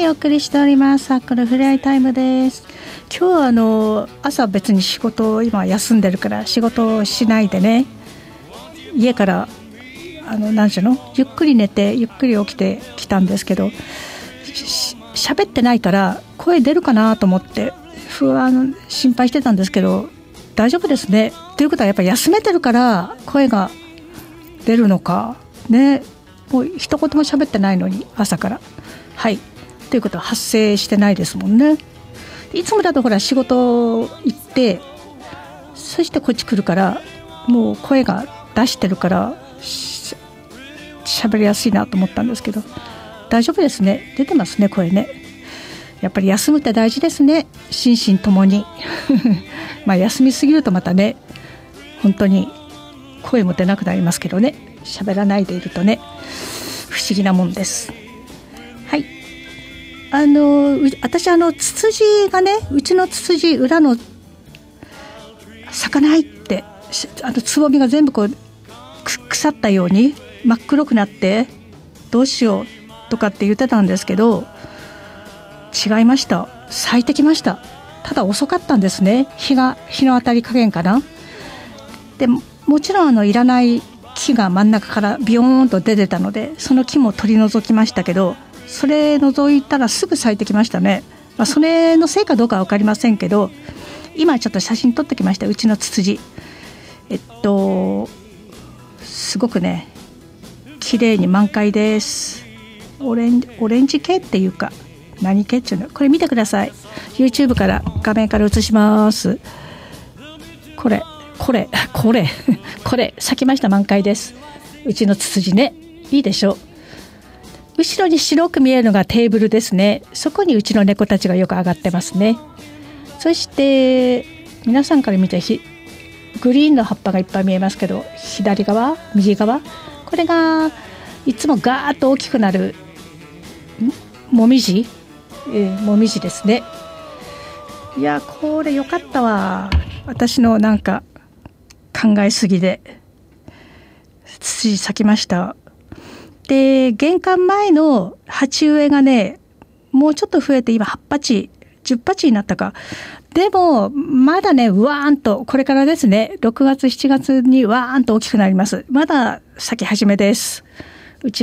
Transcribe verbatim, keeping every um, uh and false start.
お送りしておりますサッカーのフライタイムです。今日はあの朝別に仕事を今休んでるから仕事をしないでね、家からあの何時のゆっくり寝てゆっくり起きてきたんですけど、し喋ってないから声出るかなと思って不安心配してたんですけど、大丈夫ですね。ということはやっぱり休めてるから声が出るのかね。もう一言も喋ってないのに朝からはいということは発生してないですもんね。いつもだとほら仕事行ってそしてこっち来るからもう声が出してるからし喋りやすいなと思ったんですけど、大丈夫ですね。出てますね声ね。やっぱり休むって大事ですね、心身ともにまあ休みすぎるとまたね本当に声も出なくなりますけどね、喋らないでいるとね不思議なもんです。はい、あの私あのツツジがね、うちのツツジ裏の咲かないってあのつぼみが全部こう腐ったように真っ黒くなってどうしようとかって言ってたんですけど、違いました。咲いてきました。ただ遅かったんですね。日が日の当たり加減かな。でもちろんあのいらない木が真ん中からビヨーンと出てたのでその木も取り除きましたけど、それ除いたらすぐ咲いてきましたね。まあ、それのせいかどうかは分かりませんけど、今ちょっと写真撮ってきました。うちのツツジえっとすごくね綺麗に満開です。オレンジ、オレンジ系っていうか何系っていうの、これ見てください。 YouTube から画面から映します。これこれこれこれ咲きました。満開です。うちのツツジね、いいでしょう。後ろに白く見えるのがテーブルですね。そこにうちの猫たちがよく上がってますね。そして皆さんから見てひグリーンの葉っぱがいっぱい見えますけど、左側右側これがいつもガーッと大きくなるもみじ、えー、もみじですね。いやこれよかったわ。私のなんか考えすぎでツツジ咲きました。で玄関前の鉢植えがねもうちょっと増えて今はち鉢じゅっ鉢になったか。でもまだねわーんとこれからですね、ろくがつしちがつにわーんと大きくなります。まだ咲き始めです。